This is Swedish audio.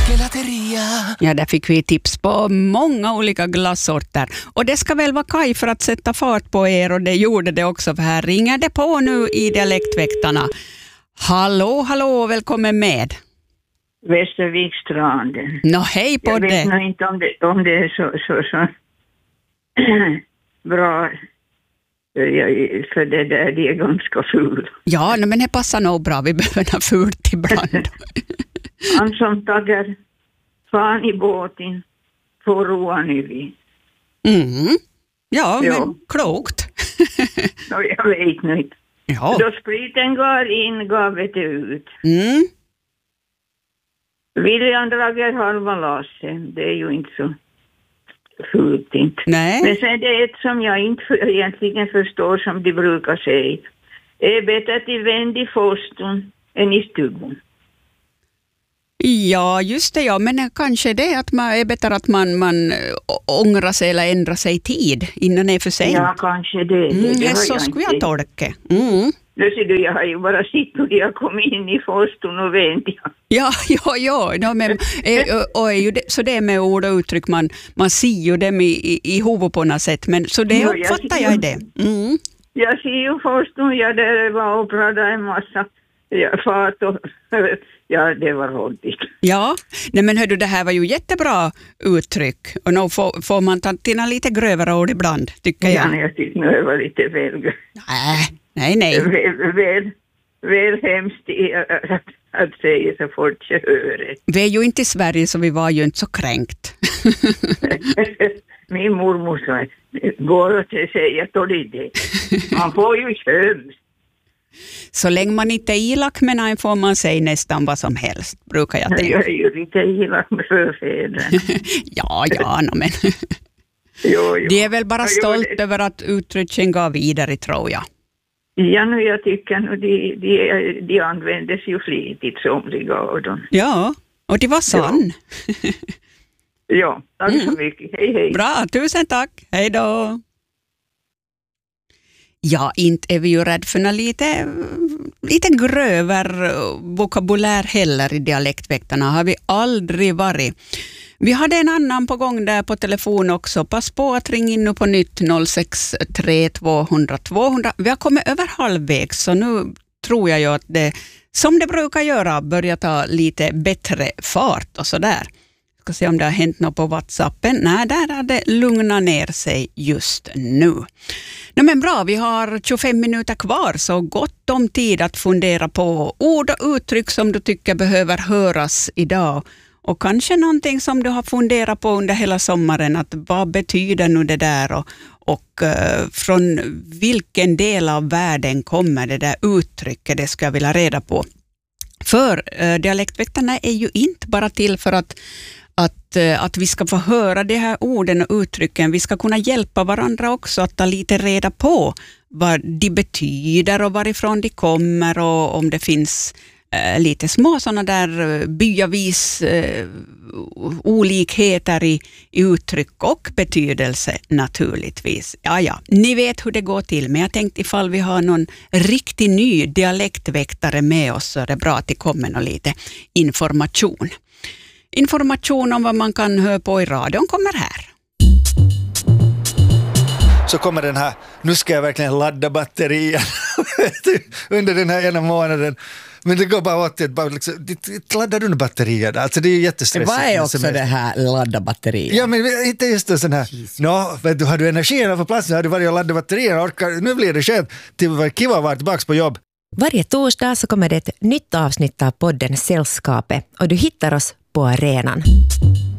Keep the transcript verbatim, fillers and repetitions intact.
Gelateria. Ja, där fick vi tips på många olika glassorter. Och det ska väl vara Kaj för att sätta fart på er, och det gjorde det också, för här ringer det på nu i Dialektväktarna. Hallå, hallå, välkommen med. Västervikstranden. Nå, hej på Jag det. vet nog inte om det, om det är så, så, så bra, för det där, det är ganska ful. Ja, men det passar nog bra. Vi behöver ha fult ibland. Han som taggar fan i båten får roa nu vi. Mm. Ja, Ja. men klokt. Och jag vet nu inte. Ja. Då spriten går in, gav det ut. Mm. William Drager halva lassen, det är ju inte så fult inte. Nej. Men sen det är ett som jag inte för, egentligen förstår, som de brukar säga. Det är bättre till vänd i fostun än i stugan. Ja, just det, ja. Men kanske det att man är bättre att man, man ångrar sig eller ändrar sig i tid innan det är för sent. Ja, kanske det. det, Mm, det det har så jag skulle inte. jag tolka. Mm. Nu ser du, jag har ju bara sitt och jag kom in i fostun och vänt. Ja, ja, ja. No, men, eh, och är ju det, så det är med ord och uttryck, man, man ser ju dem i, i, i huvudet på något sätt. Men, så det Ja, jag uppfattar ser jag ju- det. Mm. Jag ser ju fostun, ja, där var och pratade en massa ja, fart och ja, det var rådigt. Ja, nej men hördu, det här var ju jättebra uttryck. Och nu får, får man ta till lite grövre ord ibland, tycker Ja, jag. jag tyckte nu det var lite väl, Nej, nej, nej. väl, väl, väl hemskt i, att, att säga så fort jag hör det. Vi är ju inte i Sverige, så vi var ju inte så kränkt. Min mormor sa, går att säga till det. Man får ju skäms. Så länge man inte är elak med någon får man säga nästan vad som helst, brukar jag Jag tänka. är ju lite elak med förfäderna. Ja, ja, no, men Jo, jo. de är väl bara Ja, jo, stolt det- över att uttrycken gav vidare, tror jag. Ja, nu jag tycker nog de, de, de användes ju flitigt, somliga av dem. Ja, och det var sann. Ja, tack så Mm. mycket. Hej, hej. Bra, tusen tack. Hej då. Ja, inte är vi ju rädd för någon lite, lite grövre vokabulär heller i Dialektväktarna. Har vi aldrig varit. Vi hade en annan på gång där på telefon också. Pass på att ringa in nu på nytt noll sex tre två hundra tvåhundra. Vi har kommit över halvvägs, så nu tror jag ju att det, som det brukar göra, börjar ta lite bättre fart och sådär. Ska se om det har hänt något på WhatsAppen. Nej, där har det lugnat ner sig just nu. Nej, men bra, vi har tjugofem minuter kvar, så gott om tid att fundera på ord och uttryck som du tycker behöver höras idag. Och kanske någonting som du har funderat på under hela sommaren, att vad betyder nu det där, och, och uh, från vilken del av världen kommer det där uttrycket, det ska jag vilja reda på. För uh, Dialektväktarna är ju inte bara till för att Att, att vi ska få höra de här orden och uttrycken. Vi ska kunna hjälpa varandra också att ta lite reda på vad de betyder och varifrån de kommer, och om det finns eh, lite små sådana där byavis eh, olikheter i, i uttryck och betydelse naturligtvis. Ja, ja, ni vet hur det går till, men jag tänkte ifall vi har någon riktigt ny dialektväktare med oss, så är det bra att det kommer någon lite information. Information om vad man kan höra på i radion kommer här. Så kommer den här, nu ska jag verkligen ladda batterier under den här ena månaden. Men det går bara åt det, bara liksom, det laddar du batterierna. Alltså det är ju jättestressigt. Vad är också det här ladda batterier? Ja, men inte just en sån här, nå, vet du, har du energin på platsen, har du varit och laddat batterierna, orkar, nu blir det skönt till kiva att vara tillbaka på jobb. Varje torsdag så kommer det ett nytt avsnitt av podden Sällskapet, och du hittar oss på arenan.